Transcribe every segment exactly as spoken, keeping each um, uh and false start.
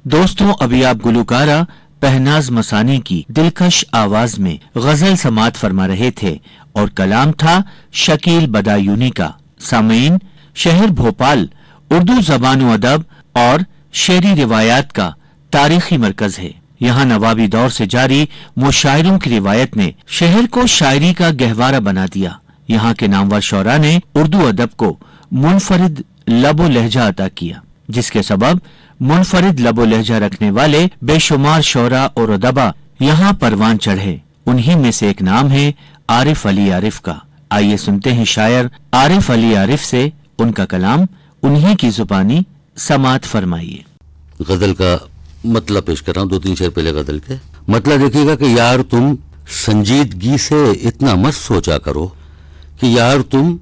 दोस्तों, अभी आप गुलकारा पहनाज मसानी की दिलकश आवाज में गजल समात फरमा रहे थे और कलाम था शकील बदायूनी का। सामीन, शहर भोपाल उर्दू जबान अदब और शेरी रिवायात का तारीखी मरकज है। यहाँ नवाबी दौर से जारी मुशायरों की रिवायत ने शहर को शायरी का गहवारा बना दिया। यहाँ के नामवर शौरा ने उर्दू अदब को मुनफरिद लबो लहजा अता किया, जिसके सबब मुनफरिद लबो लहजा रखने वाले बेशुमार शौरा और अदबा यहाँ परवान चढ़े। उन्हीं में से एक नाम है आरिफ अली आरिफ का। आइए सुनते हैं शायर आरिफ अली आरिफ से उनका कलाम। उन्हीं की जुबानी समात फरमाइए। गजल का मतलब पेश कर रहा हूँ, दो तीन शेर पहले गजल के मतलब देखिएगा कि यार तुम संजीदगी से इतना मत सोचा करो, कि यार तुम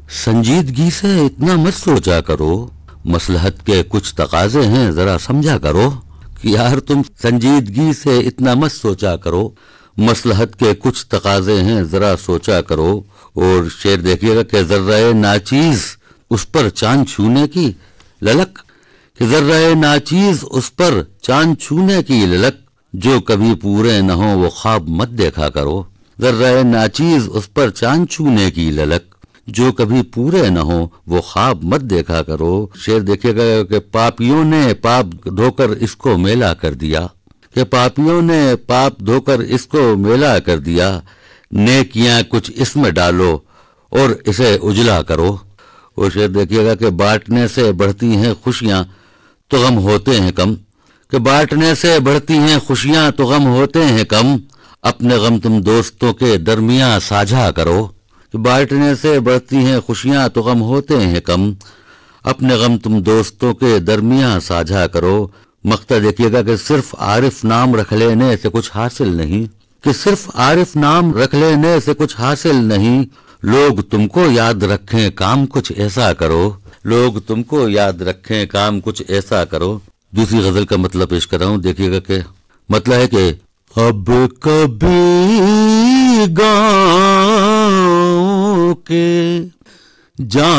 संजीदगी से इतना मत सोचा करो, मसलहत के कुछ तकाजे हैं जरा समझा करो। कि यार तुम संजीदगी से इतना मत सोचा करो, मसलहत के कुछ तकाजे हैं जरा सोचा करो। और शेर देखिएगा कि जर्राए नाचीज उस पर चांद छूने की ललक, कि जर्राए नाचीज उस पर चांद छूने की ललक, जो कभी पूरे न हो वो ख्वाब मत देखा करो। जर्राए नाचीज उस पर चांद छूने की ललक, जो कभी पूरे न हो वो ख्वाब मत देखा करो। शेर देखिएगा कि पापियों ने पाप धोकर इसको मेला कर दिया, कि पापियों ने पाप धोकर इसको मेला कर दिया, नेकियां कुछ इसमें डालो और इसे उजला करो। और शेर देखिएगा कि बांटने से बढ़ती हैं खुशियां तो गम होते हैं कम, कि बांटने से बढ़ती हैं खुशियां तो गम होते हैं कम, अपने गम तुम दोस्तों के दरमियां साझा करो। कि बांटने से बढ़ती हैं खुशियां तो गम होते हैं कम, अपने गम तुम दोस्तों के दरमियां साझा करो। मक्ता देखिएगा कि सिर्फ आरिफ नाम रख लेने से कुछ हासिल नहीं, कि सिर्फ आरिफ नाम रख लेने से कुछ हासिल नहीं, लोग तुमको याद रखें काम कुछ ऐसा करो, लोग तुमको याद रखें काम कुछ ऐसा करो। दूसरी गजल का मतलब पेश कर रहा हूं, देखिएगा कि मतलब है कि अब कभी गाँव के जा